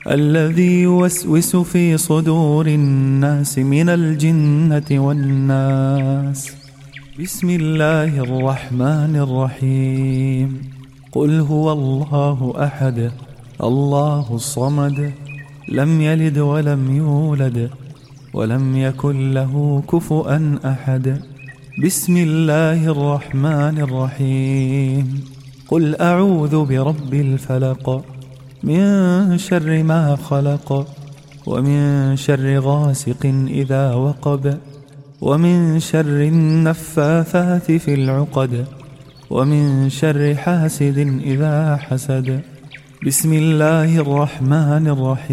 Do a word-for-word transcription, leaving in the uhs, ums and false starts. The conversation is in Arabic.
الذي يوسوس في صدور الناس من الجنة والناس. بسم الله الرحمن الرحيم. قل هو الله أحد الله الصمد لم يلد ولم يولد ولم يكن له كفؤا أحد. بسم الله الرحمن الرحيم. قل أعوذ برب الفلق من شر ما خلق ومن شر غاسق إذا وقب ومن شر النفاثات في العقد ومن شر حاسد إذا حسد. بسم الله الرحمن الرحيم.